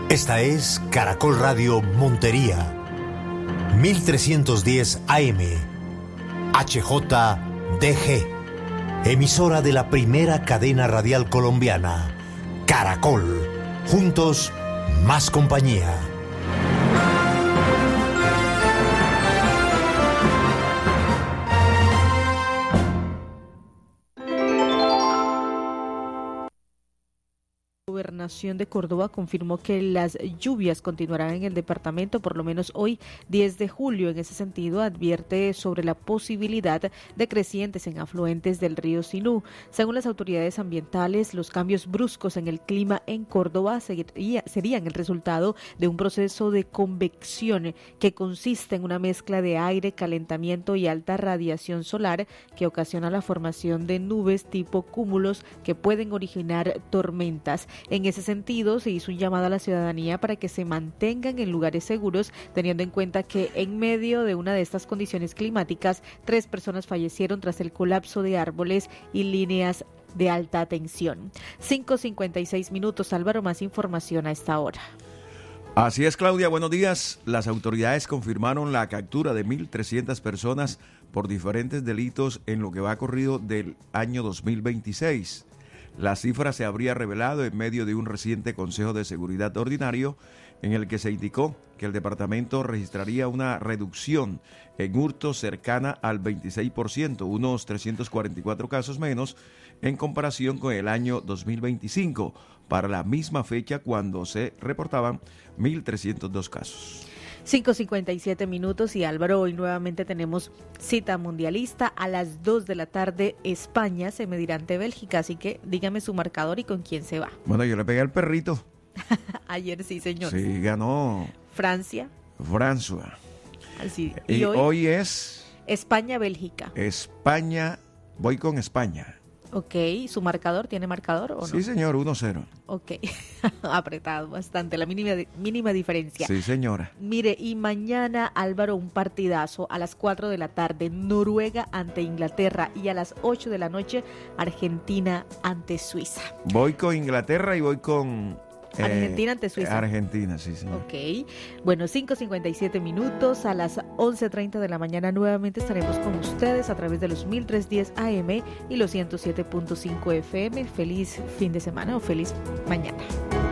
Esta es Caracol Radio Montería, 1310 AM, HJDG, emisora de la primera cadena radial colombiana, Caracol, juntos, más compañía. La Gobernación de Córdoba confirmó que las lluvias continuarán en el departamento por lo menos hoy 10 de julio. En ese sentido, advierte sobre la posibilidad de crecientes en afluentes del río Sinú. Según las autoridades ambientales, los cambios bruscos en el clima en Córdoba serían el resultado de un proceso de convección que consiste en una mezcla de aire, calentamiento y alta radiación solar que ocasiona la formación de nubes tipo cúmulos que pueden originar tormentas. En ese sentido, se hizo un llamado a la ciudadanía para que se mantengan en lugares seguros, teniendo en cuenta que en medio de una de estas condiciones climáticas, 3 personas fallecieron tras el colapso de árboles y líneas de alta tensión. 5:56 minutos. Álvaro, más información a esta hora. Así es, Claudia, buenos días. Las autoridades confirmaron la captura de 1.300 personas por diferentes delitos en lo que va corrido del año 2026. La cifra se habría revelado en medio de un reciente Consejo de Seguridad Ordinario en el que se indicó que el departamento registraría una reducción en hurtos cercana al 26%, unos 344 casos menos en comparación con el año 2025, para la misma fecha cuando se reportaban 1.302 casos. 5:57 minutos y Álvaro, hoy nuevamente tenemos cita mundialista a las 2 de la tarde. España se medirá ante Bélgica, así que dígame su marcador y con quién se va. Bueno, yo le pegué al perrito. Ayer sí, señor. Sí, ganó Francia. Francia. Así. Y hoy es España-Bélgica. España, voy con España. Ok, ¿su marcador? ¿Tiene marcador o no? Sí, señor, 1-0. Ok, apretado bastante, la mínima diferencia. Sí, señora. Mire, y mañana, Álvaro, un partidazo a las 4 de la tarde, Noruega ante Inglaterra, y a las 8 de la noche, Argentina ante Suiza. Voy con Inglaterra y voy con... Argentina ante Suiza. Argentina, sí, señor. Ok, bueno, 5:57 minutos, a las 11:30 de la mañana nuevamente estaremos con ustedes a través de los 1310 AM y los 107.5 FM. Feliz fin de semana o feliz mañana.